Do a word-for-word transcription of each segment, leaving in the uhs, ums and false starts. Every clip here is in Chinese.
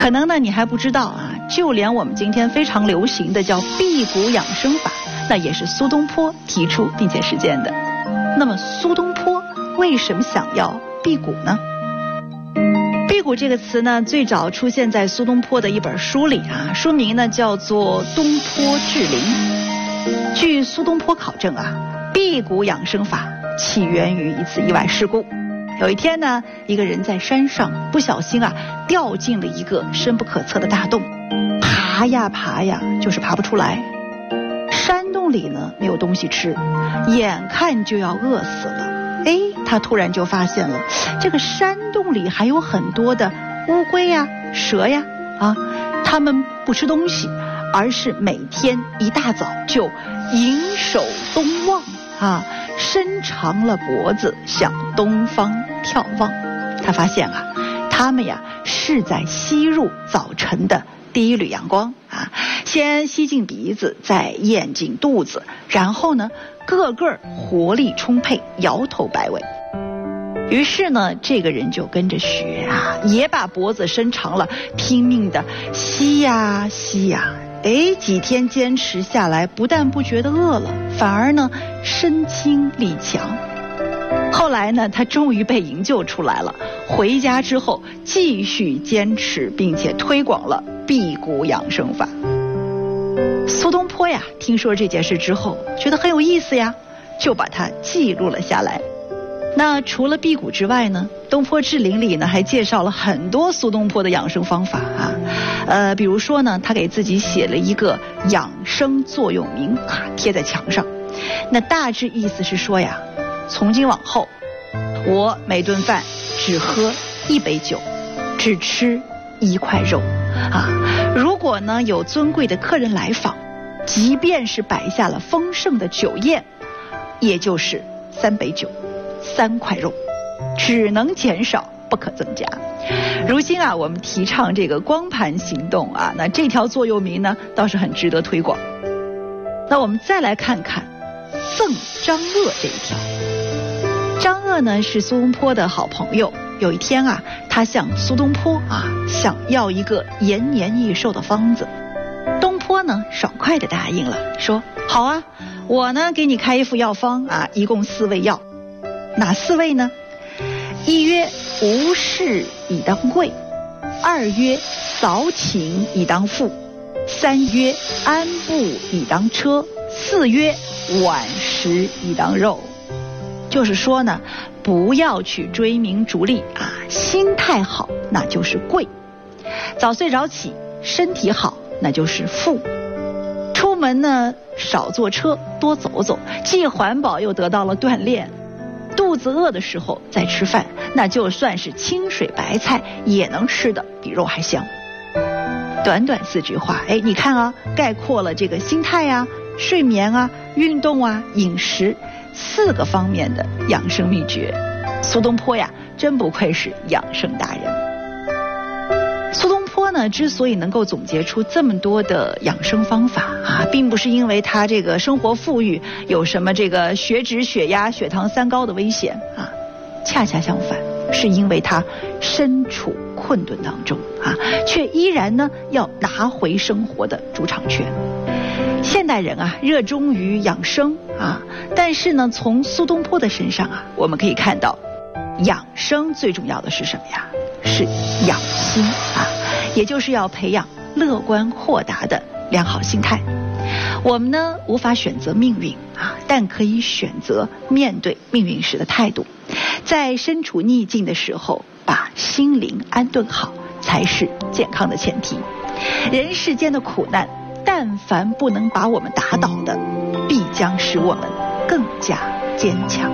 可能呢你还不知道啊，就连我们今天非常流行的叫辟谷养生法，那也是苏东坡提出并且实践的。那么苏东坡为什么想要辟谷呢？辟谷这个词呢，最早出现在苏东坡的一本书里啊，书名呢叫做《东坡志林》。据苏东坡考证啊，辟谷养生法起源于一次意外事故。有一天呢，一个人在山上不小心啊掉进了一个深不可测的大洞，爬呀爬呀，就是爬不出来。山洞里呢没有东西吃，眼看就要饿死了。哎，他突然就发现了，这个山洞里还有很多的乌龟呀、蛇呀，啊，它们不吃东西，而是每天一大早就迎首东望啊，伸长了脖子向东方眺望。他发现啊，它们呀是在吸入早晨的第一缕阳光啊，先吸进鼻子，再咽进肚子，然后呢个个活力充沛，摇头摆尾。于是呢，这个人就跟着学啊，也把脖子伸长了，拼命的吸呀吸呀。哎，几天坚持下来，不但不觉得饿了，反而呢身轻力强。后来呢，他终于被营救出来了。回家之后，继续坚持，并且推广了辟谷养生法。苏东坡呀，听说这件事之后，觉得很有意思呀，就把它记录了下来。那除了辟谷之外呢，《东坡志林》里呢还介绍了很多苏东坡的养生方法啊，呃，比如说呢，他给自己写了一个养生座右铭啊，贴在墙上。那大致意思是说呀，从今往后，我每顿饭只喝一杯酒，只吃一块肉啊。如果呢有尊贵的客人来访，即便是摆下了丰盛的酒宴，也就是三杯酒，三块肉，只能减少，不可增加。如今啊，我们提倡这个光盘行动啊，那这条座右铭呢，倒是很值得推广。那我们再来看看赠张鄂这一条。张鄂呢是苏东坡的好朋友，有一天啊，他向苏东坡啊想要一个延年益寿的方子。东坡呢爽快地答应了，说好啊，我呢给你开一副药方啊，一共四味药。哪四味呢？一曰无事以当贵，二曰早寝以当富，三曰安步以当车，四曰晚食以当肉。就是说呢，不要去追名逐利啊，心态好那就是贵，早睡早起身体好那就是富，出门呢少坐车多走走，既环保又得到了锻炼，肚子饿的时候再吃饭，那就算是清水白菜也能吃的比肉还香。短短四句话，哎，你看啊，概括了这个心态啊、睡眠啊、运动啊、饮食四个方面的养生秘诀。苏东坡呀，真不愧是养生达人。苏东坡呢，之所以能够总结出这么多的养生方法啊，并不是因为他这个生活富裕，有什么这个血脂、血压、血糖三高的危险啊，恰恰相反，是因为他身处困顿当中啊，却依然呢要拿回生活的主场权。现代人啊，热衷于养生啊，但是呢，从苏东坡的身上啊，我们可以看到，养生最重要的是什么呀？是养心啊，也就是要培养乐观豁达的良好心态。我们呢无法选择命运啊，但可以选择面对命运时的态度。在身处逆境的时候，把心灵安顿好，才是健康的前提。人世间的苦难，但凡不能把我们打倒的，必将使我们更加坚强。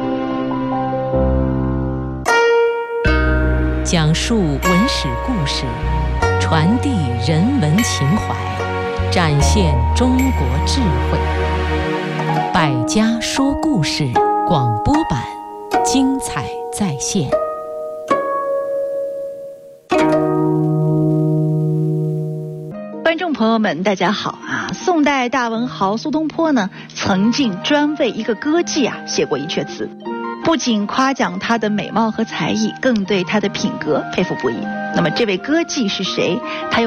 讲述文史故事，传递人文情怀，展现中国智慧。百家说故事广播版，精彩再现。 观众朋友们大家好啊！宋代大文豪苏东坡呢，曾经专为一个歌妓啊写过一阙词， 不仅夸奖她的美貌和才艺，更对她的品格佩服不已。那么这位歌妓是谁？她又